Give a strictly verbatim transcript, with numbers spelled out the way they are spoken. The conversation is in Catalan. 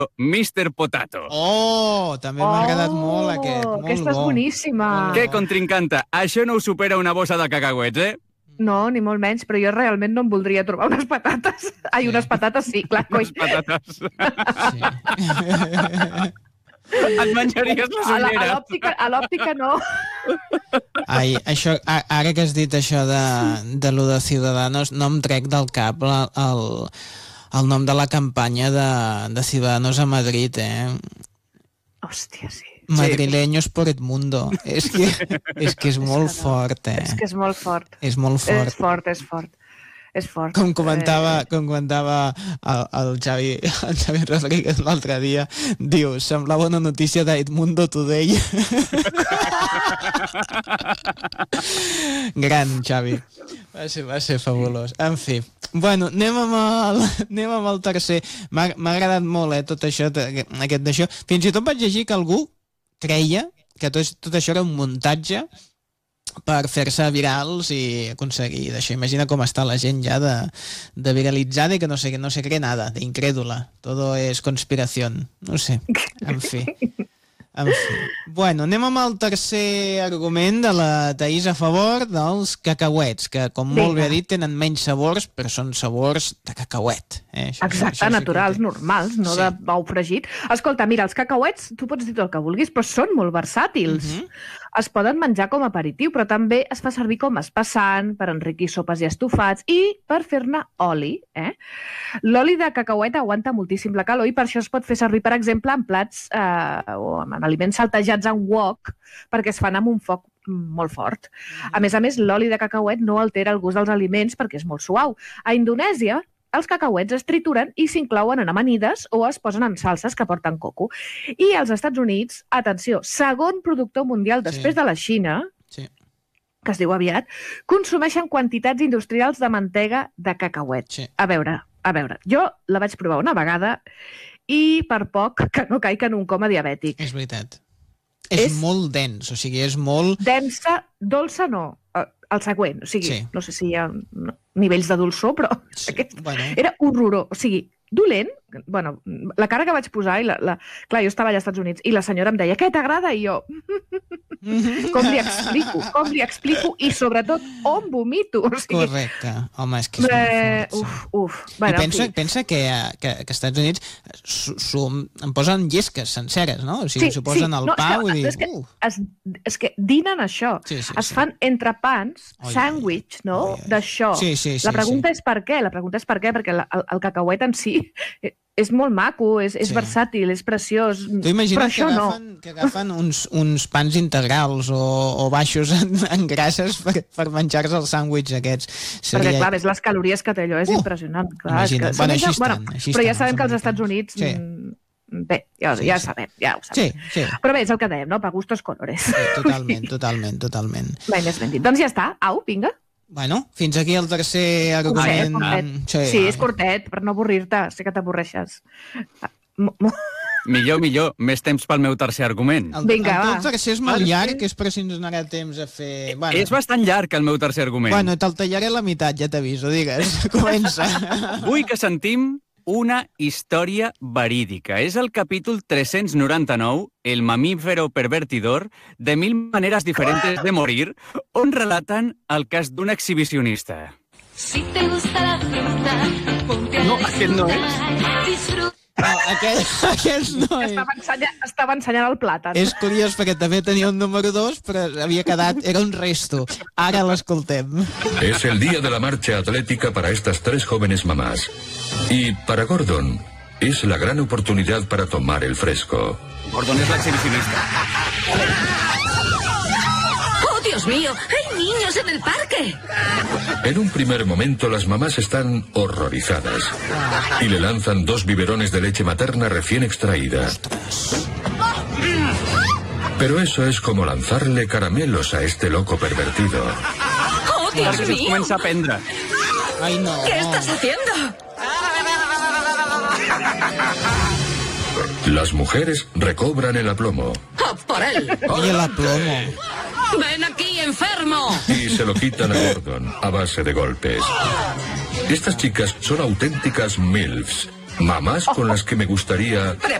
mister Potato. Oh, també m'ha agradat molt aquest. Molt aquesta és bo. boníssima. Què, contrincanta? Això no ho supera una bossa de cacauets, eh? No, ni molt menys, però jo realment no em voldria trobar unes patates. Ai, unes patates sí, clar, coi. Les patates. Sí. Et menjaries les A la- a ulleres. l'òptica- a l'òptica no. Ai, això, a- ara que has dit això de, de lo de Ciudadanos, no em trec del cap el, el, el nom de la campanya de, de Ciudadanos a Madrid, eh? Hòstia, sí. Madrileños por el mundo. És que és, que és molt que no. fort, eh? És que és molt fort. És molt fort. És fort, és fort. És fort. Com comentava, Eh, com comentava el, el, Xavi, el Xavi Rodríguez l'altre dia, diu, semblava una notícia d'Edmundo Today. Gran, Xavi. Va ser, va ser fabulós. En fi. Bueno, anem amb el, anem amb el tercer. M'ha m'ha agradat molt, eh, tot això, aquest d'això. Fins i tot vaig llegir que algú creia que tot, tot això era un muntatge per fer-se virals i aconseguir d'això. Imagina com està la gent ja de, de viralitzada i que no se, no se cree nada, de incrédula. Todo es conspiración. No sé. En fi. En fi. Bueno, anem amb el tercer argument de la Taís a favor dels cacauets, que, com molt bé ha dit, tenen menys sabors, però són sabors de cacauet. Eh? Això, Exacte, això sí naturals, que ho té. normals, no Sí. de bou fregit. Escolta, mira, els cacauets, tu pots dir tot el que vulguis, però són molt versàtils. Mhm. Es poden menjar com a aperitiu, però també es fa servir com a espessant, per enriquir sopes i estofats i per fer-ne oli. Eh? L'oli de cacauet aguanta moltíssim la calor i per això es pot fer servir, per exemple, en plats eh, o en aliments saltejats en wok, perquè es fan amb un foc molt fort. A més a més, l'oli de cacauet no altera el gust dels aliments perquè és molt suau. A Indonèsia, els cacauets es trituren i s'inclouen en amanides o es posen en salses que porten coco. I als Estats Units, atenció, segon productor mundial després Sí. de la Xina, Sí. que es diu aviat, consumeixen quantitats industrials de mantega de cacauet. Sí. A veure, a veure, jo la vaig provar una vegada i per poc que no caic en un coma diabètic. És veritat. És, És- molt dens, o sigui, és molt... Densa, dolça no, eh, el següent, o sigui, Sí. no sé si hi ha no, nivells de dolçor, però Sí, aquest bueno. era horrorós, o sigui, dolent, bueno, la cara que vaig posar, i la, la, clar, jo estava allà als Estats Units, i la senyora em deia, què t'agrada? I jo, com li explico, com li explico, i sobretot, on vomito? O sigui, Correcte. Home, és que és eh, molt fort. uf, Sí. uf. I Bueno, en pensa, fi. pensa que, que, que als Estats Units s'ho- s'ho- em posen llesques senceres, no? O sigui, s'ho posen al no, pa és que, i dir... és que, Uh, es, és que dinen això. Sí, sí, es sí. fan entrepans, Ai, sàndwich, no?, ai, ai. d'això. Sí, sí, sí, La pregunta sí. és per què? La pregunta és per què? Perquè la, el, el cacauet en si és molt maco, és, és Sí. versàtil, és preciós, Tu però imagina't que això no. agafen, que agafen uns, uns pans integrals o, o baixos en, en grasses per, per menjar-se els sàndwichs aquests. Perquè, clar, ves les calories que té allò, és Uh, impressionant. Clar, és imagina't. que, Bueno, són- així estan, així però ja estan sabem els que als Estats americans. Units... Sí. mm, Bé, ja, Sí, ja sí. sabem, ja ho Sí, sabem. sí, Però bé, és el que dèiem, no? Pa gustos colores. sí, totalment, totalment, totalment. Mai més ben dit. Doncs ja està. Au, vinga. Bueno, fins aquí el tercer argument. Curtet, curtet. Sí, és curtet, per no avorrir-te. Sé que t'avorreixes. Mo- mo- Millor, millor, més temps pel meu tercer argument. El, Vinga, el va. teu tercer és molt llarg, és per si ens donarà temps a fer... Bueno, És bastant llarg, el meu tercer argument. bueno te'l tallaré a la meitat, ja t'aviso, digues. Comença. Vull que sentim una història verídica. És el capítol tres-cents noranta-nou, El mamífero pervertidor, de mil maneres diferentes de morir, on relaten el cas d'un exhibicionista. Si te gusta la fruta, ponte a No, aquest no és. disfrutar. Disfruta. No, aquest, aquest no és. Estava ensenyant, estava ensenyant el plàtan. És curiós perquè també tenia un número dos, però havia quedat... Era un resto. Ara l'escoltem. Es el día de la marcha atlética para estas tres jóvenes mamás. Y para Gordon, es la gran oportunidad para tomar el fresco. Gordon és l'exhibicionista. ¡Oh, Dios mío! ¡Hay niños en el parque! En un primer momento las mamás están horrorizadas y le lanzan dos biberones de leche materna recién extraída. Pero eso es como lanzarle caramelos a este loco pervertido. ¡Oh, Dios Perquè es mío! comença a prendre. Ai, no. ¿Qué estás haciendo? Las mujeres recobran el aplomo ¡Oh, por él! I la plomo. ¡Ven aquí, enfermo! y se lo quitan a Gordon a base de golpes. Estas chicas son auténticas MILFs, Mamás con las que me gustaría